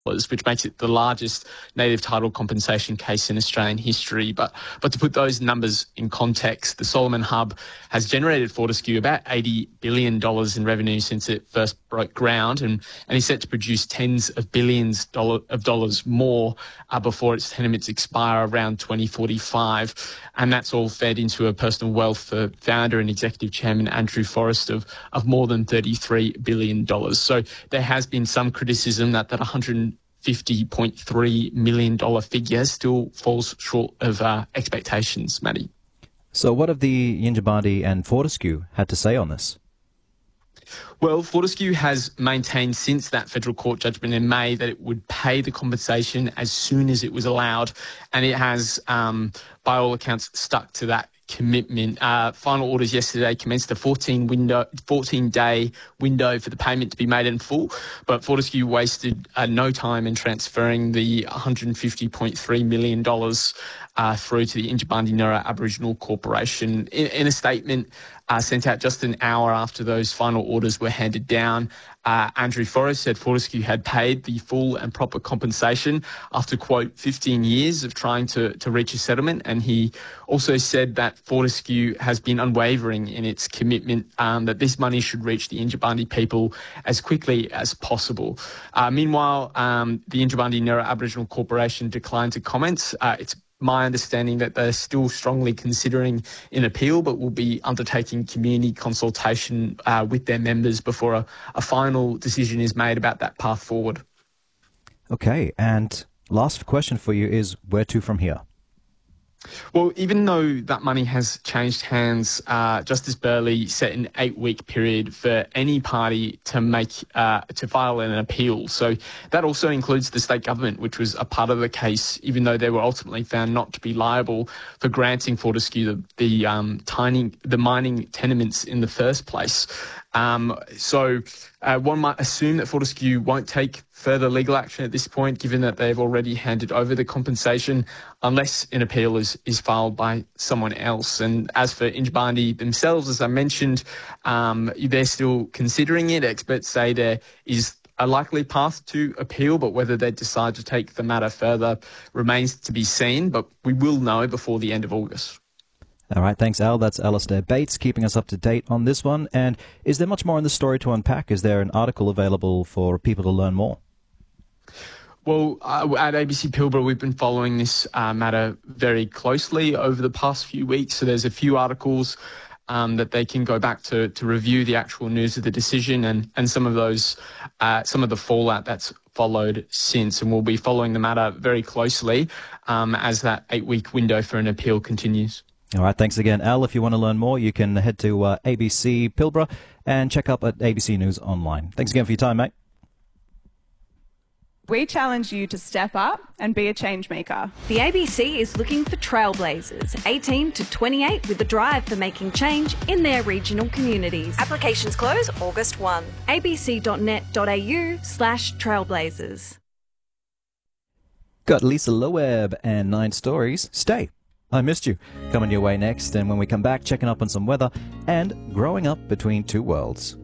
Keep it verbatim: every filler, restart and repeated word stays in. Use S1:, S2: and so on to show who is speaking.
S1: which makes it the largest native title compensation case in Australian history. But but to put those numbers in context, the Solomon Hub has generated Fortescue about eighty billion dollars in revenue since it first broke ground, and, and is set to produce tens of billions dollar, of dollars more uh, before its tenements expire around twenty forty-five. And that's all fed into a personal wealth for founder and executive chairman Andrew Forrest of, of more than thirty-three billion dollars. So there has been some criticism that that one hundred fifty point three million dollars figure still falls short of uh, expectations, Matty.
S2: So what have the Yindjibarndi and Fortescue had to say on this?
S1: Well, Fortescue has maintained since that federal court judgment in May that it would pay the compensation as soon as it was allowed, and it has, um, by all accounts, stuck to that commitment. Uh, final orders yesterday commenced a fourteen window, fourteen day window for the payment to be made in full, but Fortescue wasted uh, no time in transferring the one hundred fifty point three million dollars uh, through to the Yindjibarndi Nurra Aboriginal Corporation. In, in a statement uh, sent out just an hour after those final orders were handed down, uh, Andrew Forrest said Fortescue had paid the full and proper compensation after, quote, fifteen years of trying to, to reach a settlement. And he also said that Fortescue has been unwavering in its commitment um, that this money should reach the Yindjibarndi people as quickly as possible. Uh, meanwhile, um, the Yindjibarndi Nurra Aboriginal Corporation declined to comment. Uh, it's my understanding that they're still strongly considering an appeal, but will be undertaking community consultation uh, with their members before a, a final decision is made about that path forward.
S2: Okay, and last question for you is, where to from here?
S1: Well, even though that money has changed hands, uh, Justice Burleigh set an eight-week period for any party to make uh, to file an appeal. So that also includes the state government, which was a part of the case, even though they were ultimately found not to be liable for granting Fortescue the, the um, tiny the mining tenements in the first place. Um, so uh, one might assume that Fortescue won't take further legal action at this point, given that they've already handed over the compensation, unless an appeal is, is filed by someone else. And as for Yindjibarndi themselves, as I mentioned, um, they're still considering it. Experts say there is a likely path to appeal, but whether they decide to take the matter further remains to be seen. But we will know before the end of August.
S2: All right, thanks, Al. That's Alistair Bates keeping us up to date on this one. And is there much more in the story to unpack? Is there an article available for people to learn more?
S1: Well, uh, at A B C Pilbara, we've been following this uh, matter very closely over the past few weeks. So there's a few articles um, that they can go back to to review the actual news of the decision and, and some of those, uh, some of the fallout that's followed since. And we'll be following the matter very closely um, as that eight-week window for an appeal continues.
S2: All right, thanks again, Al. If you want to learn more, you can head to uh, A B C Pilbara and check up at A B C News Online. Thanks again for your time, mate.
S3: We challenge you to step up and be a change maker.
S4: The A B C is looking for trailblazers, eighteen to twenty-eight, with a drive for making change in their regional communities. Applications close August first. abc.net.au slash trailblazers.
S2: Got Lisa Loeb and Nine Stories. Stay. I Missed You coming your way next, and when we come back, checking up on some weather and growing up between two worlds.